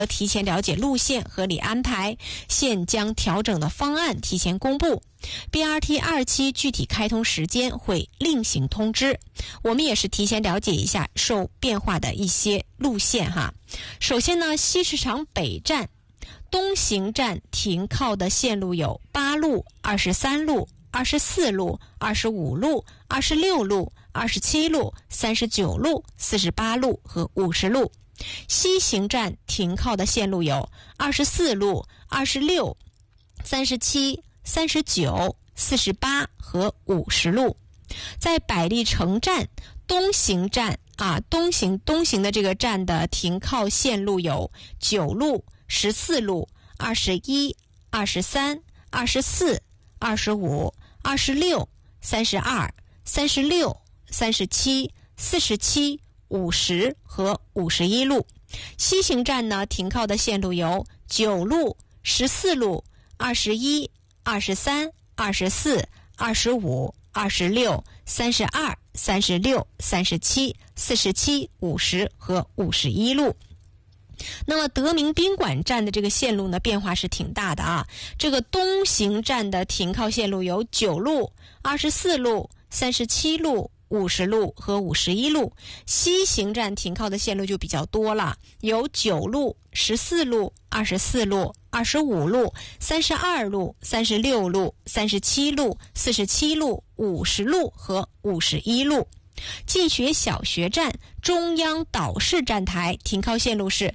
提前了解路线，合理安排，现将调整的方案提前公布。BRT 2期具体开通时间会另行通知。我们也是提前了解一下受变化的一些路线哈。首先呢，西市场北站东行站停靠的线路有8路、23路、24路、25路、26路、27路、39路、48路和50路。西行站停靠的线路有24路、26、37、39、48和50路。在百丽城站东行站东行的这个站的停靠线路有9路、14路、21、23、24、25、26、32、36、37、47、50和51路。西行站呢停靠的线路有9路、14路、21、23、24、25、26、32、36、37、47、50和51路。那么德明宾馆站的这个线路呢变化是挺大的啊。这个东行站的停靠线路有9路、24路、37路、50路和51路。西行站停靠的线路就比较多了，有9路、14路、24路、25路、32路、36路、37路、47路、50路和51路。进学小学站中央岛式站台停靠线路是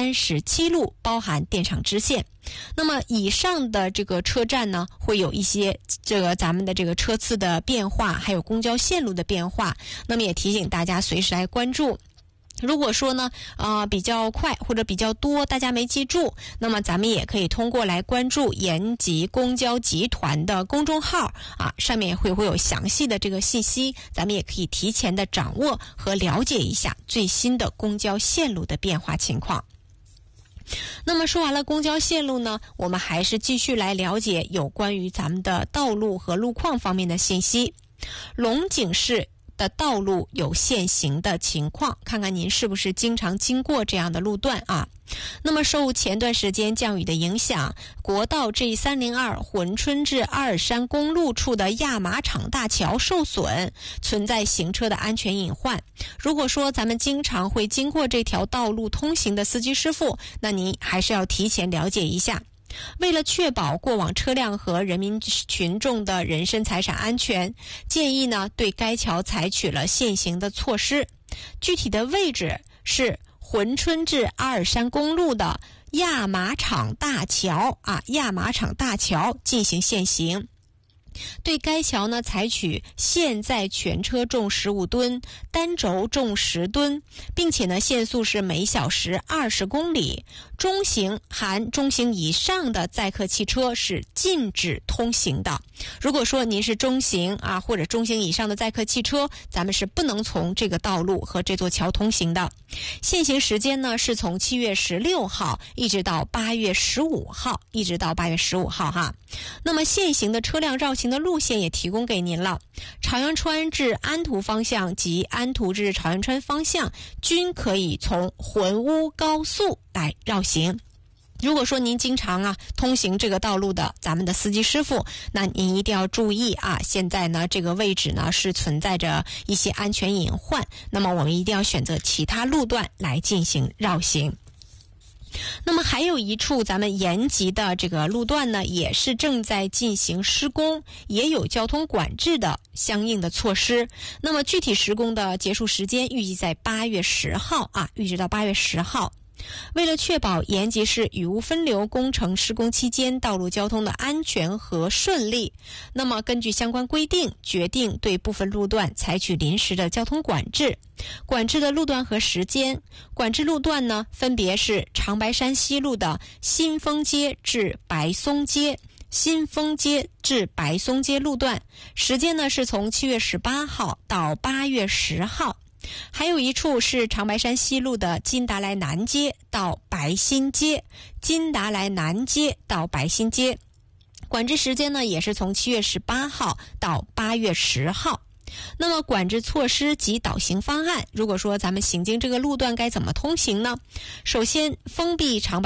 37路，包含电厂支线。那么以上的这个车站呢，会有一些咱们的这个车次的变化，还有公交线路的变化。那么也提醒大家随时来关注。如果说呢比较快或者比较多大家没记住，那么咱们也可以通过来关注延吉公交集团的公众号上面会有详细的这个信息，咱们也可以提前的掌握和了解一下最新的公交线路的变化情况。那么说完了公交线路呢，我们还是继续来了解有关于咱们的道路和路况方面的信息。龙井市的道路有限行的情况，看看您是不是经常经过这样的路段啊。那么受前段时间降雨的影响，国道 G302 珲春至阿尔山公路处的亚马场大桥受损，存在行车的安全隐患。如果说咱们经常会经过这条道路通行的司机师傅，那您还是要提前了解一下。为了确保过往车辆和人民群众的人身财产安全，建议呢对该桥采取了限行的措施。具体的位置是珲春至阿尔山公路的亚马场大桥亚马场大桥进行限行。对该桥呢采取现在全车重15吨，单轴重10吨，并且呢限速是每小时20公里。中型含中型以上的载客汽车是禁止通行的。如果说您是中型或者中型以上的载客汽车，咱们是不能从这个道路和这座桥通行的。限行时间呢是从7月16号一直到8月15号，哈。那么限行的车辆绕行的路线也提供给您了，朝阳川至安图方向及安图至朝阳川方向均可以从浑乌高速来绕行。如果说您经常通行这个道路的咱们的司机师傅，那您一定要注意现在呢这个位置呢是存在着一些安全隐患，那么我们一定要选择其他路段来进行绕行。那么还有一处咱们延吉的这个路段呢，也是正在进行施工，也有交通管制的相应的措施。那么具体施工的结束时间预计在8月10号预计到8月10号。为了确保延吉市雨污分流工程施工期间道路交通的安全和顺利，那么根据相关规定，决定对部分路段采取临时的交通管制。管制的路段和时间，管制路段呢分别是长白山西路的新丰街至白松街、新丰街至白松街路段，时间呢是从7月18号到8月10号。还有一处是长白山西路的金达莱南街到白新街，金达莱南街到白新街，管制时间呢也是从7月18号到8月10号。 那么管制措施及导行方案，如果说咱们行经这个路段该怎么通行呢？首先，封闭长